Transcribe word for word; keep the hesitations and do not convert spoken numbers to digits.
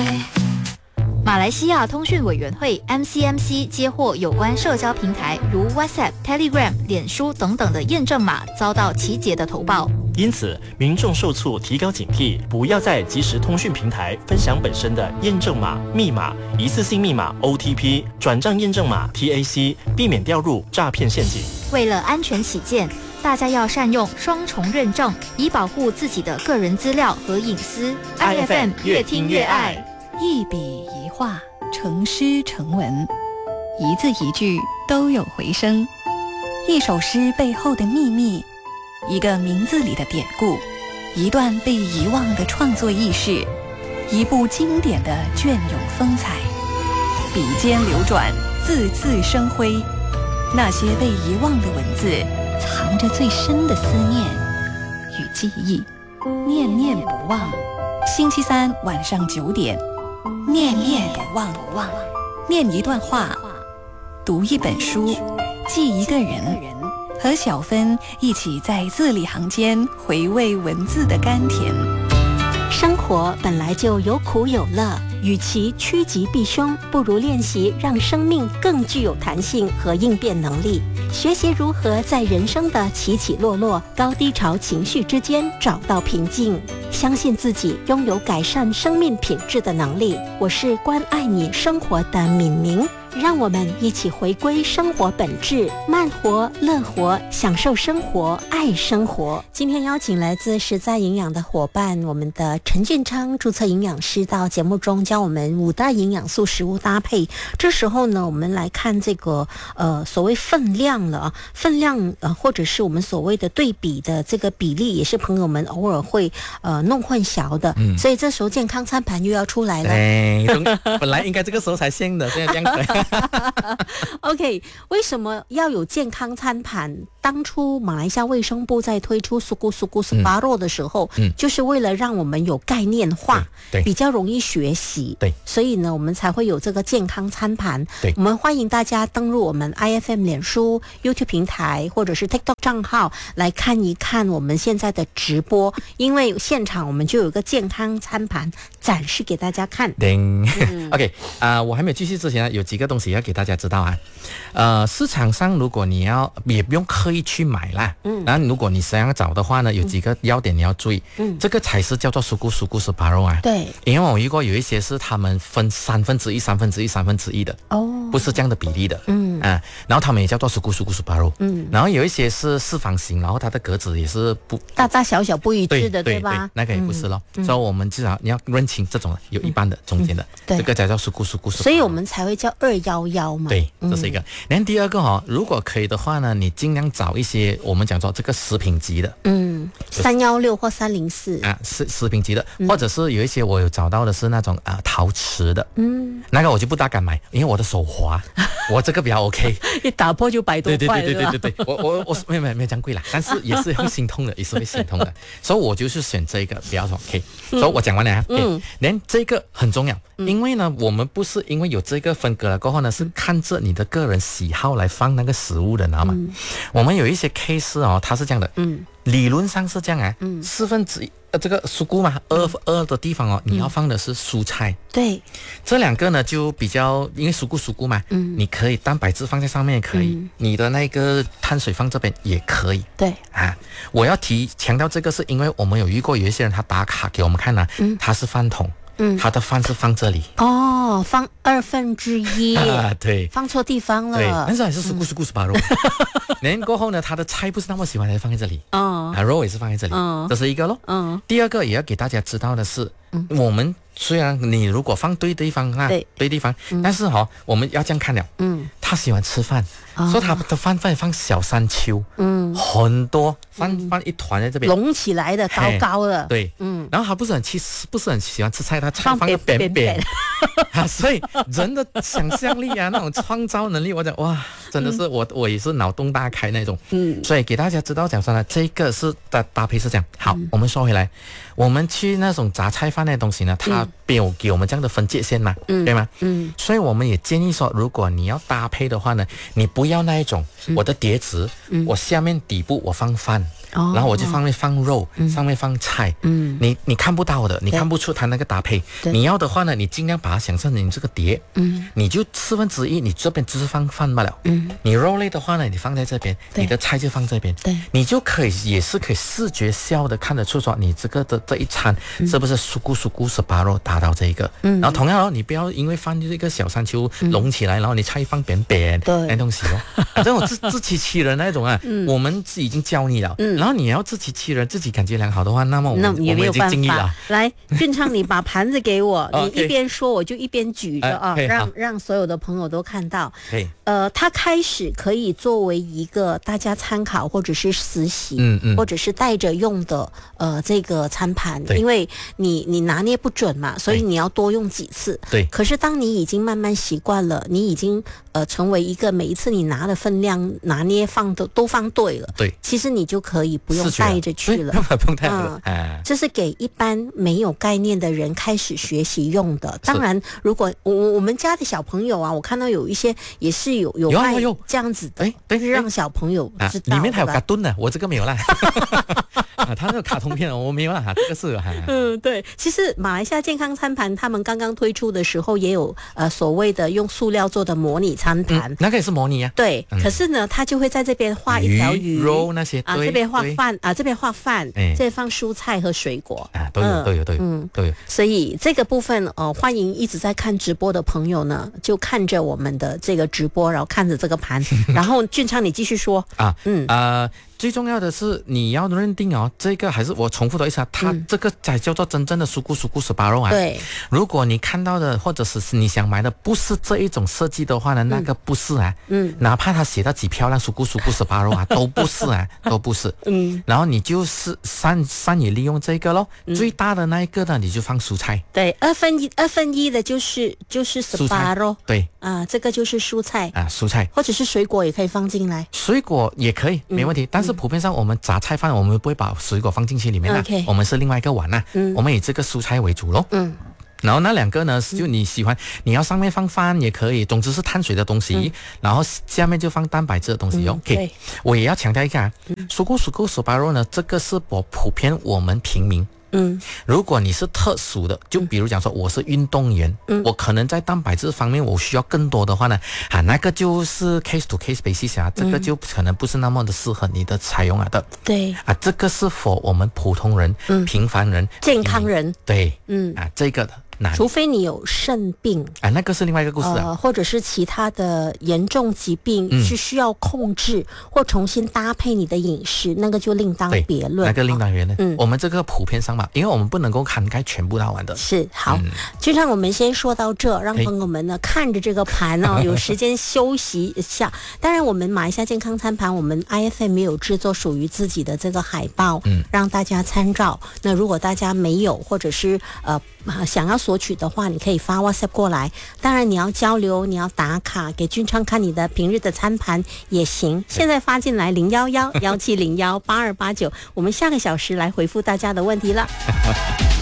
马来西亚通讯委员会 M C M C 接获有关社交平台如 WhatsApp、Telegram、脸书等等的验证码遭到奇杰的投报， 因此民众受促提高警惕，不要在即时通讯平台分享本身的验证码、密码、一次性密码 O T P、转账验证码 T A C， 避免掉入诈骗陷阱。 为了安全起见，大家要善用双重认证，以保护自己的个人资料和隐私。I F M 越听越爱。 一笔一画，成诗成文，一字一句都有回声。一首诗背后的秘密，一个名字里的典故，一段被遗忘的创作轶事，一部经典的隽永风采。笔尖流转，字字生辉。那些被遗忘的文字，藏着最深的思念与记忆，念念不忘。星期三晚上九点，念念不忘，念一段话，读一本书，记一个人，和小芬一起在字里行间回味文字的甘甜。 生活本来就有苦有乐，与其趋吉避凶，不如练习让生命更具有弹性和应变能力，学习如何在人生的起起落落、高低潮情绪之间找到平静，相信自己拥有改善生命品质的能力。我是关爱你生活的敏明，让我们一起回归生活本质，慢活、乐活，享受生活，爱生活。今天邀请来自实在营养的伙伴，我们的陈俊昌注册营养师到节目中教我们五大营养素食物搭配。这时候呢，我们来看这个呃所谓分量了啊，分量呃或者是我们所谓的对比的这个比例，也是朋友们偶尔会呃弄混淆的。嗯，所以这时候健康餐盘又要出来了。 哎，本来应该这个时候才现的，现在这样。 OK， 为什么要有健康餐盘？当初马来西亚卫生部在推出苏咕苏咕斯巴洛的时候、嗯，就是为了让我们有概念化，比较容易学习。对，所以呢，我们才会有这个健康餐盘。对，我们欢迎大家登入我们 I F M 脸书、YouTube 平台或者是 TikTok 账号来看一看我们现在的直播，因为现场我们就有个健康餐盘展示给大家看。 叮、嗯、，OK， 啊、呃，我还没有继续之前，有几个东西要给大家知道啊。呃，市场上如果你要也不用刻意去买啦，嗯，然后如果你想要找的话呢，有几个要点你要注意，嗯，这个才是叫做苏咕苏咕斯巴肉啊，对，因为我遇过有一些是他们分三分之一、三分之一、三分之一的，哦，不是这样的比例的，嗯啊，然后他们也叫做苏咕苏咕斯巴肉，嗯，然后有一些是四方形，然后它的格子也是不大大小小不一致的， 对, 对吧？对， 那个也不是咯，嗯、所以我们至少你要认清这种有一半的、嗯、中间的，这个才叫苏咕苏咕斯巴肉， 所以我们才会叫二幺幺嘛， 对，这是一个。然后第二个哈、哦，如果可以的话呢，你尽量找一些我们讲说这个食品级的，嗯， 三幺六或三零四啊，食食品级的、嗯，或者是有一些我有找到的是那种啊、呃、陶瓷的，嗯，那个我就不大敢买，因为我的手滑，我这个比较 OK， 一打破就百多块， 对对对对对对，我我我没有没有没有这样贵啦，但是也是会心痛的，也是会心痛的，所以我就是选这个比较 OK，、嗯、所以我讲完了啊，嗯，连、okay, 这个很重要。因为呢，我们不是因为有这个分割了过后呢，是看着你的个人喜好来放那个食物的，知道吗？嗯、我们有一些 case 哦，它是这样的，嗯，理论上是这样啊，嗯，四分之一呃这个蔬果嘛，二二的地方哦，你要放的是蔬菜，嗯、对，这两个呢就比较，因为蔬果蔬果嘛，嗯，你可以蛋白质放在上面也可以，嗯、你的那个碳水放这边也可以，对啊，我要提强调这个是因为我们有遇过有一些人他打卡给我们看呢、啊，嗯，他是饭桶。嗯，他的饭是放这里哦，放二分之一， 啊，对， 放错地方了。 对，但是还是苏咕苏咕斯巴肉。然后过后呢，他的菜不是那么喜欢，才放在这里。哦，啊，肉也是放在这里。嗯，这是一个咯。嗯，第二个也要给大家知道的是，嗯、我们虽然你如果放对地方啊，对对地方，嗯、但是哈、哦，我们要这样看了。嗯，他喜欢吃饭，哦、所以他的饭饭放小山丘。嗯，很多饭放一团在这边， 隆起来的，高高的。对， 嗯，然后他不是很吃，不是很喜欢吃菜，他菜放的扁扁。啊，所以人的想象力啊，那种创造能力，我讲哇， 真的是我、嗯、我也是脑洞大开那种。嗯，所以给大家知道讲说呢，这个是搭搭配是这样。好、嗯，我们说回来，我们去那种杂菜饭那东西呢，它没有给我们这样的分界线嘛，嗯、对吗？嗯，所以我们也建议说，如果你要搭配的话呢，你不要那一种、嗯、我的碟子、嗯，我下面底部我放饭。哦、然后我就上面放肉、嗯、上面放菜，嗯，你你看不到的，你看不出它那个搭配。你要的话呢，你尽量把它想象成你这个碟，嗯，你就四分之一，你这边只是放饭罢了，嗯，你肉类的话呢，你放在这边，你的菜就放这边，对，你就可以也是可以视觉效的看得出说你这个的这一餐、嗯、是不是酥咕酥咕十八肉达到这一个，嗯，然后同样哦，你不要因为放这个小山丘隆起来、嗯，然后你菜放扁扁，对，那东西哦，这种自自欺欺人那种啊，嗯，我们已经教你了，嗯。然后你要自欺欺人，自己感觉良好的话，那么我们那也没有办法。来，俊昌，你把盘子给我，你一边说，我就一边举着啊，让让所有的朋友都看到。呃，它开始可以作为一个大家参考，或者是实习，嗯嗯，或者是带着用的呃这个餐盘，因为你你拿捏不准嘛，所以你要多用几次。对。可是当你已经慢慢习惯了，你已经呃成为一个每一次你拿的分量拿捏放的都放对了，对，其实你就可以不用带着去了， 不用带了。 嗯，这是给一般没有概念的人开始学习用的。当然，如果我我们家的小朋友啊，我看到有一些也是有有卖这样子的，就是让小朋友知道。 里面还有卡顿呢，我这个没有啦。啊，他那个卡通片我没有啦，这个是。 嗯，对。其实马来西亚健康餐盘他们刚刚推出的时候，也有呃所谓的用塑料做的模拟餐盘， 嗯、那个也是模拟啊。 对、嗯，可是呢，他就会在这边画一条鱼、 肉那些啊，这边画饭啊，这边画饭，哎，这边放蔬菜和水果啊，都有、嗯、都有都有，嗯，都有。 所以这个部分呃，欢迎一直在看直播的朋友呢，就看着我们的这个直播，然后看着这个盘，然后俊昌你继续说啊，嗯啊。呃最重要的是你要认定哦，这个还是我重复的一下，它这个才叫做真正的酥咕酥咕十八肉啊。对，如果你看到的或者是你想买的不是这一种设计的话呢，嗯、那个不是啊。嗯，哪怕它写的几漂亮酥咕酥咕十八肉啊，都不是啊，都不是。嗯，然后你就是善善于利用这个咯、嗯，最大的那一个呢，你就放蔬菜。 对，二分一二分一的就是就是十八肉。 对啊，这个就是蔬菜啊，蔬菜或者是水果也可以放进来， 水果也可以，没问题，嗯、但是。普遍上，我们杂菜饭我们不会把水果放进去里面啦， okay. 我们是另外一个碗啦、嗯，我们以这个蔬菜为主咯。嗯，然后那两个呢，就你喜欢，你要上面放饭也可以，总之是碳水的东西，嗯、然后下面就放蛋白质的东西。嗯、OK， 我也要强调一下，蔬果蔬果十八肉呢，这个是我普遍我们平民。嗯，如果你是特殊的，就比如讲说我是运动员，嗯，我可能在蛋白质方面我需要更多的话呢，啊，那个就是 case to case basis 啊，这个就可能不是那么的适合你的采用啊的。对，啊，这个是 for 我们普通人、嗯、平凡人、 健康人。 对，嗯，啊，这个的。 除非你有肾病啊，那个是另外一个故事啊， 呃、或者是其他的严重疾病、嗯、是需要控制或重新搭配你的饮食，那个就另当别论。 那个另当别论。嗯，我们这个普遍上嘛，因为我们不能够涵盖全部到完的。 是好，就像、嗯、我们先说到这，让朋友们呢看着这个盘哦，有时间休息一下。当然，我们马来西亚健康餐盘，我们 I F M 没有制作属于自己的这个海报，嗯，让大家参照。那如果大家没有，或者是呃想要索取的话，你可以发 WhatsApp 过来。当然你要交流，你要打卡给俊昌看你的平日的餐盘也行。现在发进来零一一幺七零一八二八九，我们下个小时来回复大家的问题了。